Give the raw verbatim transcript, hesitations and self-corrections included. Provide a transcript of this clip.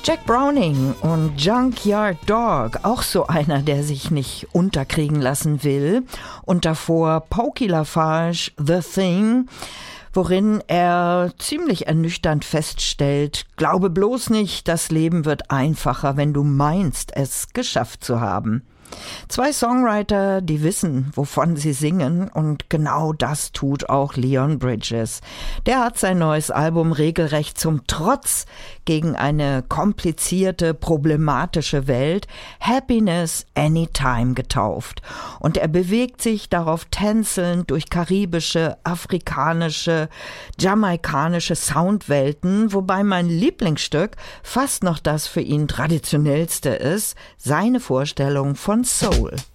Jack Browning und Junkyard Dog, auch so einer, der sich nicht unterkriegen lassen will. Und davor Pokey Lafarge, The Thing, worin er ziemlich ernüchternd feststellt, glaube bloß nicht, das Leben wird einfacher, wenn du meinst, es geschafft zu haben. Zwei Songwriter, die wissen, wovon sie singen, und genau das tut auch Leon Bridges. Der hat sein neues Album regelrecht zum Trotz gegen eine komplizierte, problematische Welt Happiness Anytime getauft. Und er bewegt sich darauf tänzelnd durch karibische, afrikanische, jamaikanische Soundwelten, wobei mein Lieblingsstück fast noch das für ihn traditionellste ist, seine Vorstellung von Soul.